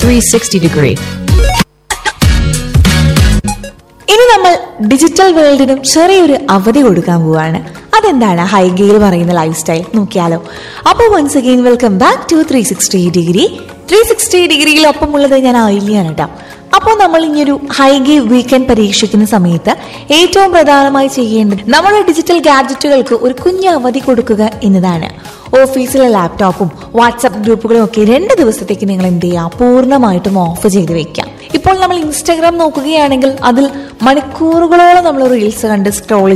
360 degree. ഇനി നമ്മൾ digital വേൾഡിനും ചെറിയൊരു അവധി കൊടുക്കാൻ പോവാണ്. അതെന്താണ് ഹൈഗയിൽ പറയുന്ന ലൈഫ് സ്റ്റൈൽ നോക്കിയാലോ. അപ്പോൾ once again welcome back to 360 degree. 360 ഡിഗ്രിയിൽ ഒപ്പമുള്ളത് ഞാൻ ആയില്ലാണ് കേട്ടോ. അപ്പോൾ നമ്മൾ ഇനിയൊരു ഹൈഗേ വീക്കെൻഡ് പരീക്ഷിക്കുന്ന സമയത്ത് ഏറ്റവും പ്രധാനമായി ചെയ്യേണ്ടത് നമ്മുടെ ഡിജിറ്റൽ ഗാഡ്ജറ്റുകൾക്ക് ഒരു കുഞ്ഞു അവധി കൊടുക്കുക എന്നതാണ്. ഓഫീസിലെ ലാപ്ടോപ്പും വാട്സ്ആപ്പ് ഗ്രൂപ്പുകളും ഒക്കെ 2 ദിവസത്തേക്ക് നിങ്ങൾ എന്ത് ചെയ്യുക, പൂർണ്ണമായിട്ടും ഓഫ് ചെയ്ത് വെക്കാം. ഇപ്പോൾ നമ്മൾ ഇൻസ്റ്റാഗ്രാം നോക്കുകയാണെങ്കിൽ അതിൽ മണിക്കൂറുകളോളം നമ്മൾ റീൽസ് കണ്ട് സ്ക്രോൾ